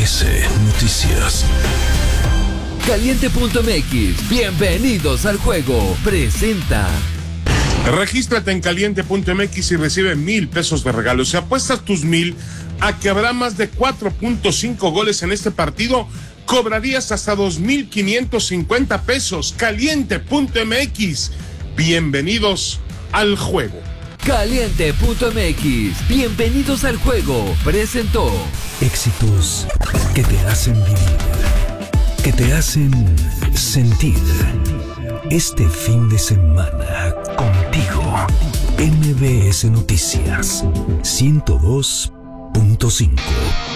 MBS Noticias. Caliente.mx, bienvenidos al juego, presenta. Regístrate en Caliente.mx y recibe 1,000 pesos de regalo. Si apuestas tus 1,000 a que habrá más de 4.5 goles en este partido, cobrarías hasta 2,550 pesos. Caliente.mx, bienvenidos al juego. Caliente.mx, bienvenidos al juego, presentó. Éxitos que te hacen vivir, que te hacen sentir. Este fin de semana contigo, MBS Noticias 102.5.